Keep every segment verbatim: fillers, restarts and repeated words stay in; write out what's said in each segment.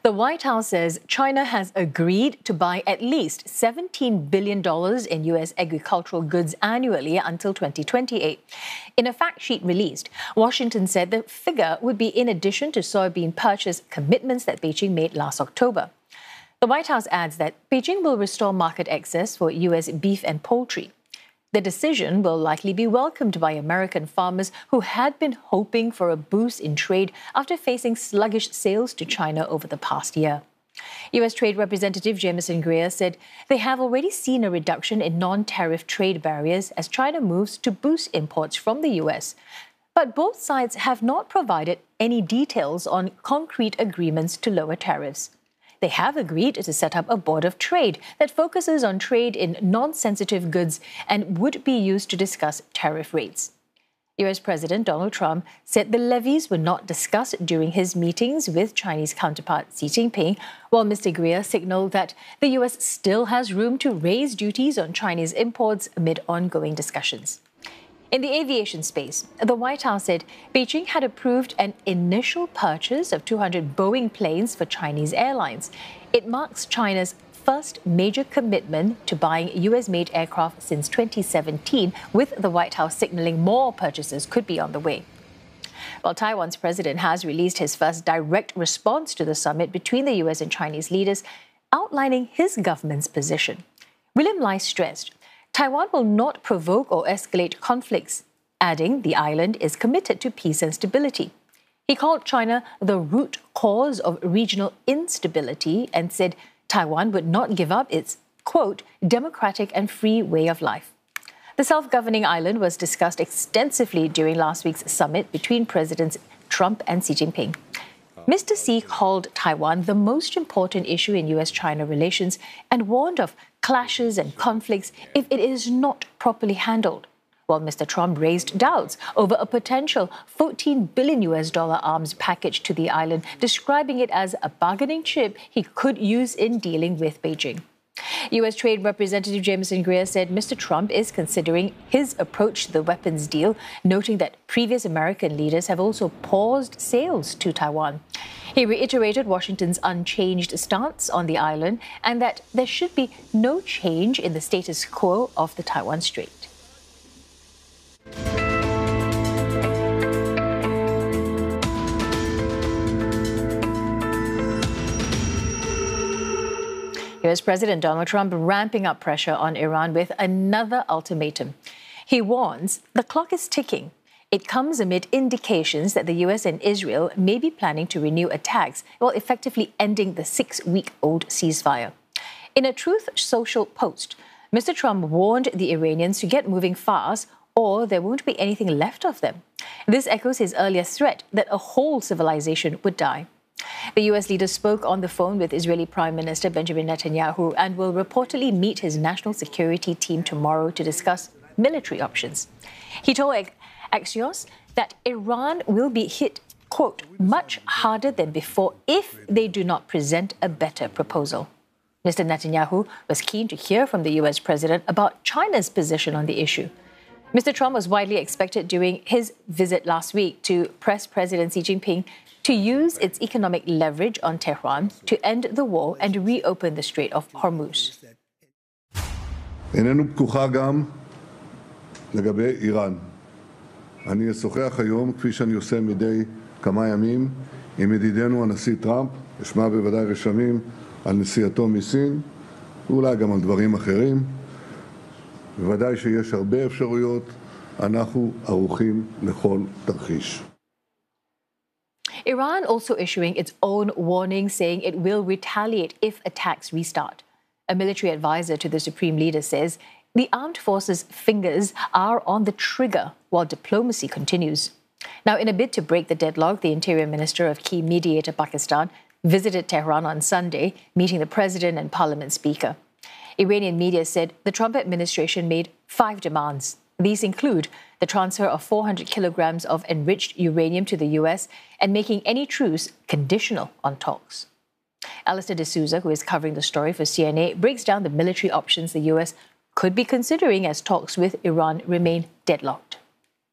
The White House says China has agreed to buy at least seventeen billion dollars in U S agricultural goods annually until twenty twenty-eight. In a fact sheet released, Washington said the figure would be in addition to soybean purchase commitments that Beijing made last October. The White House adds that Beijing will restore market access for U S beef and poultry. The decision will likely be welcomed by American farmers who had been hoping for a boost in trade after facing sluggish sales to China over the past year. U S Trade Representative Jamieson Greer said they have already seen a reduction in non-tariff trade barriers as China moves to boost imports from the U S. But both sides have not provided any details on concrete agreements to lower tariffs. They have agreed to set up a board of trade that focuses on trade in non-sensitive goods and would be used to discuss tariff rates. U S President Donald Trump said the levies were not discussed during his meetings with Chinese counterpart Xi Jinping, while Mister Greer signaled that the U S still has room to raise duties on Chinese imports amid ongoing discussions. In the aviation space, the White House said Beijing had approved an initial purchase of two hundred Boeing planes for Chinese airlines. It marks China's first major commitment to buying U S-made aircraft since twenty seventeen, with the White House signaling more purchases could be on the way. Well, Taiwan's president has released his first direct response to the summit between the U S and Chinese leaders, outlining his government's position. William Lai stressed Taiwan will not provoke or escalate conflicts, adding the island is committed to peace and stability. He called China the root cause of regional instability and said Taiwan would not give up its, quote, democratic and free way of life. The self-governing island was discussed extensively during last week's summit between Presidents Trump and Xi Jinping. Mister Xi called Taiwan the most important issue in U S China relations and warned of clashes and conflicts if it is not properly handled, while Mister Trump raised doubts over a potential fourteen billion U S dollar arms package to the island, describing it as a bargaining chip he could use in dealing with Beijing. U S Trade Representative Jamieson Greer said Mister Trump is considering his approach to the weapons deal, noting that previous American leaders have also paused sales to Taiwan. He reiterated Washington's unchanged stance on the island and that there should be no change in the status quo of the Taiwan Strait. U S President Donald Trump ramping up pressure on Iran with another ultimatum. He warns the clock is ticking. It comes amid indications that the U S and Israel may be planning to renew attacks while effectively ending the six-week-old ceasefire. In a Truth Social post, Mister Trump warned the Iranians to get moving fast or there won't be anything left of them. This echoes his earlier threat that a whole civilization would die. The U S leader spoke on the phone with Israeli Prime Minister Benjamin Netanyahu and will reportedly meet his national security team tomorrow to discuss military options. He told Axios that Iran will be hit, quote, much harder than before if they do not present a better proposal. Mister Netanyahu was keen to hear from the U S president about China's position on the issue. Mister Trump was widely expected during his visit last week to press President Xi Jinping to use its economic leverage on Tehran to end the war and reopen the Strait of Hormuz. איננו פתוחה גם לגבי איראן. אני אשוחח היום, כפי שאני עושה מדי כמה ימים, עם ידידנו הנשיא טראמפ, אשמע בוודאי רשמים על נסיעתו מסין, ואולי גם על דברים אחרים. בוודאי שיש הרבה אפשרויות, אנחנו ערוכים לכל תרחיש. Iran also issuing its own warning, saying it will retaliate if attacks restart. A military advisor to the supreme leader says the armed forces' fingers are on the trigger while diplomacy continues. Now, in a bid to break the deadlock, the interior minister of key mediator Pakistan visited Tehran on Sunday, meeting the president and parliament speaker. Iranian media said the Trump administration made five demands. These include the transfer of four hundred kilograms of enriched uranium to the U S and making any truce conditional on talks. Alistair D'Souza, who is covering the story for C N A, breaks down the military options the U S could be considering as talks with Iran remain deadlocked.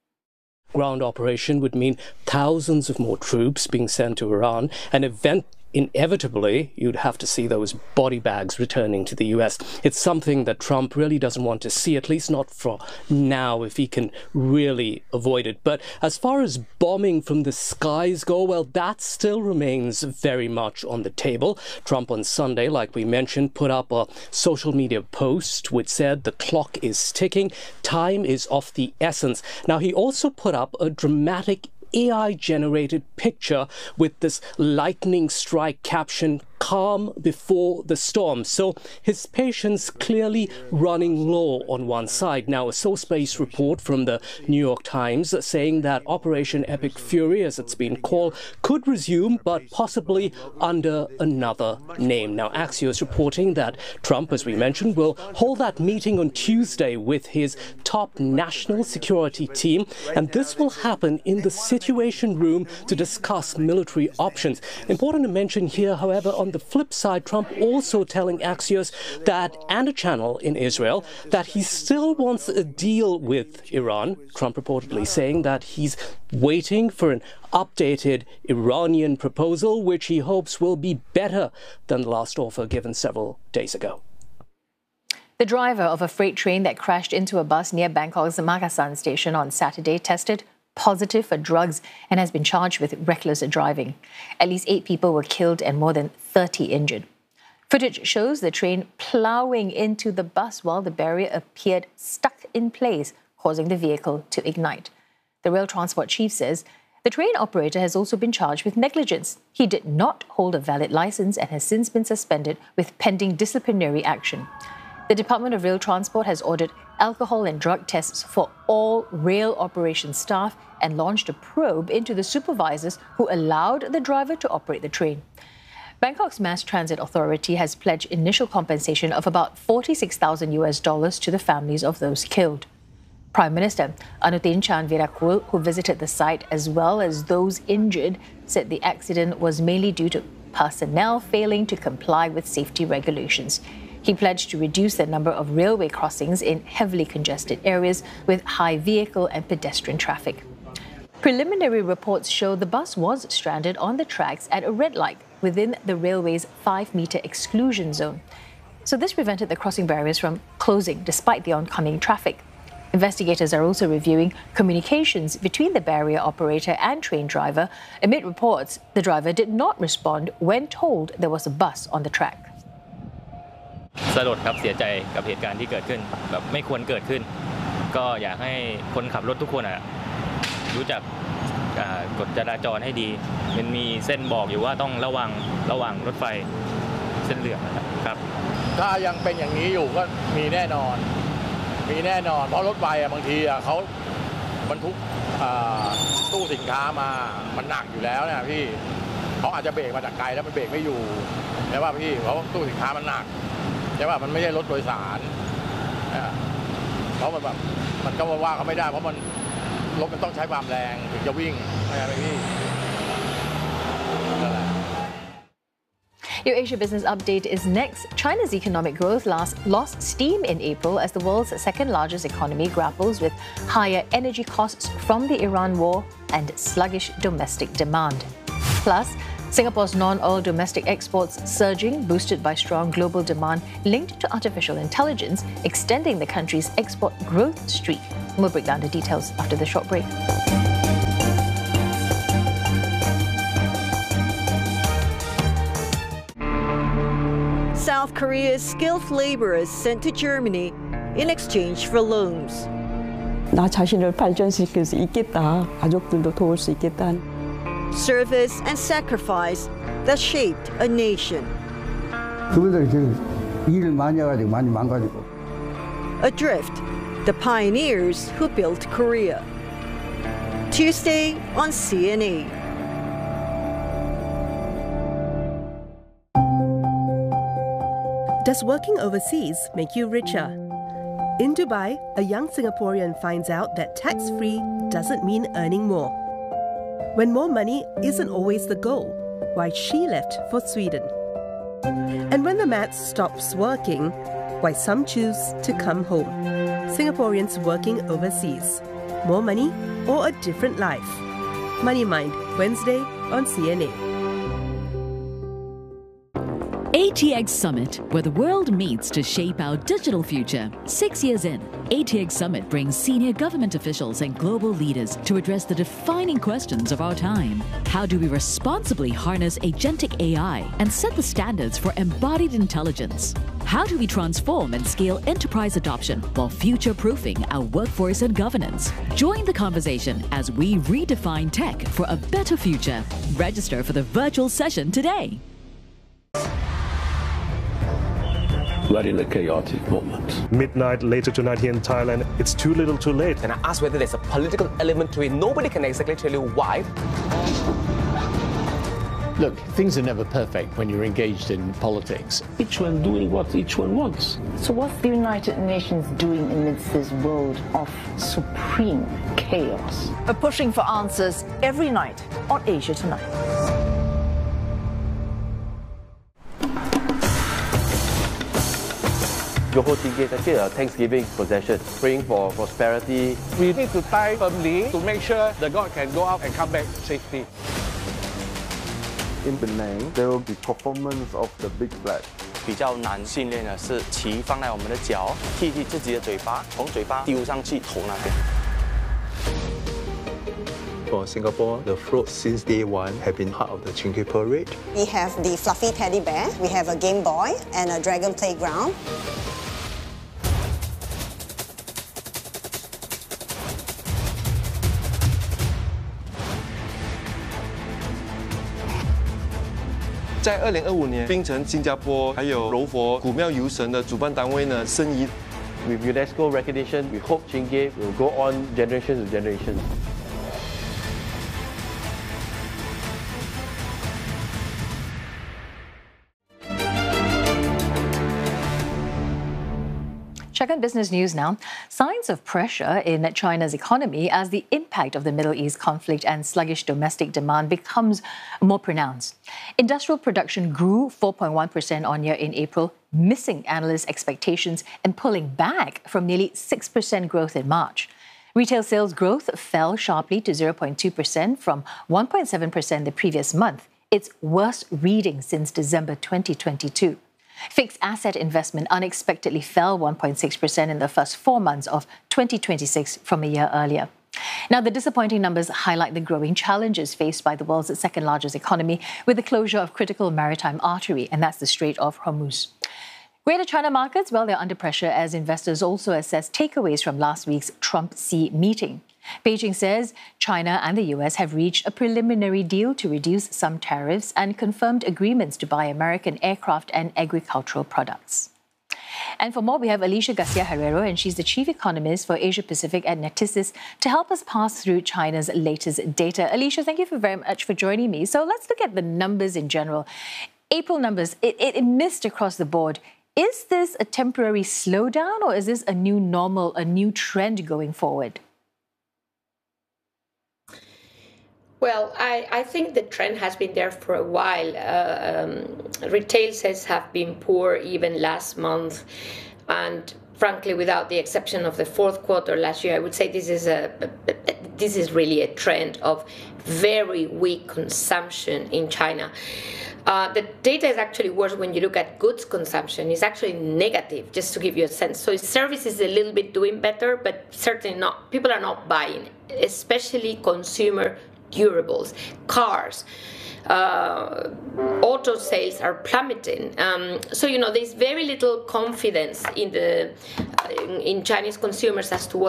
Ground operation would mean thousands of more troops being sent to Iran, an event inevitably you'd have to see those body bags returning to the U S. It's something that Trump really doesn't want to see, at least not for now, if he can really avoid it. But as far as bombing from the skies go, well, that still remains very much on the table. Trump on Sunday, like we mentioned, put up a social media post which said the clock is ticking, time is of the essence. Now, he also put up a dramatic A I-generated picture with this lightning strike caption, "Calm before the storm." So his patience clearly running low on one side. Now, a Source-based report from the New York Times saying that Operation Epic Fury, as it's been called, could resume, but possibly under another name. Now, Axios reporting that Trump, as we mentioned, will hold that meeting on Tuesday with his top national security team, and this will happen in the Situation Room to discuss military options. Important to mention here, however, on the flip side, Trump also telling Axios that, and a channel in Israel, that he still wants a deal with Iran. Trump reportedly saying that he's waiting for an updated Iranian proposal, which he hopes will be better than the last offer given several days ago. The driver of a freight train that crashed into a bus near Bangkok's Makassan station on Saturday tested positive for drugs and has been charged with reckless driving. At least eight people were killed and more than thirty injured. Footage shows the train ploughing into the bus while the barrier appeared stuck in place, causing the vehicle to ignite. The rail transport chief says the train operator has also been charged with negligence. He did not hold a valid license and has since been suspended with pending disciplinary action. The Department of Rail Transport has ordered alcohol and drug tests for all rail operations staff and launched a probe into the supervisors who allowed the driver to operate the train. Bangkok's Mass Transit Authority has pledged initial compensation of about forty-six thousand U S dollars to the families of those killed. Prime Minister Anutin Charnvirakul, who visited the site as well as those injured, said the accident was mainly due to personnel failing to comply with safety regulations. He pledged to reduce the number of railway crossings in heavily congested areas with high vehicle and pedestrian traffic. Preliminary reports show the bus was stranded on the tracks at a red light within the railway's five-metre exclusion zone. So this prevented the crossing barriers from closing despite the oncoming traffic. Investigators are also reviewing communications between the barrier operator and train driver. Amid reports, the driver did not respond when told there was a bus on the track. สลดครับเสียใจกับเหตุการณ์ที่เกิดขึ้นแบบไม่ควรเกิดขึ้นก็อยากให้คนขับรถทุกคนอ่ะรู้จักกฎจราจรให้ดีมันมีเส้นบอกอยู่ว่าต้องระวังระวังรถไฟเส้นเหลืองนะครับถ้ายังเป็นอย่างนี้อยู่ก็มีแน่นอนมีแน่นอนเพราะรถไฟบางทีอ่ะเขาบรรทุกตู้สินค้ามามันหนักอยู่แล้วเนี่ยพี่เขาอาจจะเบรกมาจากไกลแล้วมันเบรกไม่อยู่ใช่ป่ะพี่เพราะตู้สินค้ามันหนักใช่ป่ะมันไม่ใช่รถโดยสารเพราะมันแบบมันก็ว่าเขาไม่ได้เพราะมันรถมันต้องใช้ความแรงถึงจะวิ่งใช่ไหมพี่ Your Asia Business Update is next. China's economic growth last, lost steam in April as the world's second-largest economy grapples with higher energy costs from the Iran war and sluggish domestic demand. Plus, Singapore's non-oil domestic exports surging, boosted by strong global demand linked to artificial intelligence, extending the country's export growth streak. We'll break down the details after the short break. South Korea's skilled laborers sent to Germany in exchange for loans. 나 자신을 발전시킬 수 있겠다. 가족들도 도울 수 있겠다. Service and sacrifice that shaped a nation. 그분들이 지금 일을 많이 해가지고 많이 망가지고. Adrift, the pioneers who built Korea. Tuesday on C N A. Does working overseas make you richer? In Dubai, a young Singaporean finds out that tax-free doesn't mean earning more. When more money isn't always the goal, why she left for Sweden. And when the maths stops working, why some choose to come home. Singaporeans working overseas. More money or a different life? Money Mind, Wednesday on C N A. A T X Summit, where the world meets to shape our digital future. Six years in, A T X Summit brings senior government officials and global leaders to address the defining questions of our time. How do we responsibly harness agentic A I and set the standards for embodied intelligence? How do we transform and scale enterprise adoption while future-proofing our workforce and governance? Join the conversation as we redefine tech for a better future. Register for the virtual session today. We're in a chaotic moment. Midnight later tonight here in Thailand, it's too little too late. And I asked whether there's a political element to it. Nobody can exactly tell you why. Look, things are never perfect when you're engaged in politics. Each one doing what each one wants. So what's the United Nations doing amidst this world of supreme chaos? We're pushing for answers every night on Asia Tonight. Johor Chingay is actually a Thanksgiving procession, praying for prosperity. We need to tie firmly to make sure the god can go out and come back safely. In Penang, there will be performance of the big flag. 比较难训练的是旗放在我们的脚，替替自己的嘴巴，从嘴巴丢上去头那边。 For Singapore, the float since day one have been part of the Chingay Parade. We have the fluffy teddy bear, we have a Game Boy and a Dragon Playground. In 二零二五年，槟城、新加坡还有柔佛古庙游神的主办单位呢，申遗。 With UNESCO recognition, we hope Chingay will go on generation to generation. Check on business news now. Signs of pressure in China's economy as the impact of the Middle East conflict and sluggish domestic demand becomes more pronounced. Industrial production grew four point one percent on year in April, missing analyst expectations and pulling back from nearly six percent growth in March. Retail sales growth fell sharply to zero point two percent from one point seven percent the previous month, its worst reading since December twenty twenty-two. Fixed asset investment unexpectedly fell one point six percent in the first four months of twenty twenty-six from a year earlier. Now, the disappointing numbers highlight the growing challenges faced by the world's second-largest economy with the closure of critical maritime artery, and that's the Strait of Hormuz. Greater China markets, well, they're under pressure as investors also assess takeaways from last week's Trump-Xi meeting. Beijing says China and the U S have reached a preliminary deal to reduce some tariffs and confirmed agreements to buy American aircraft and agricultural products. And for more, we have Alicia Garcia Herrero, and she's the chief economist for Asia Pacific at Natixis, to help us pass through China's latest data. Alicia, thank you for very much for joining me. So let's look at the numbers in general. April numbers, it, it, it missed across the board. Is this a temporary slowdown, or is this a new normal, a new trend going forward? Well, I, I think the trend has been there for a while. Uh, um, retail sales have been poor even last month. And frankly, without the exception of the fourth quarter last year, I would say this is a, a this is really a trend of very weak consumption in China. Uh, the data is actually worse when you look at goods consumption. It's actually negative, just to give you a sense. So services is a little bit doing better, but certainly not. People are not buying, especially consumer durables, cars, uh, auto sales are plummeting. Um, so, you know, there's very little confidence in the uh, in, in Chinese consumers as to what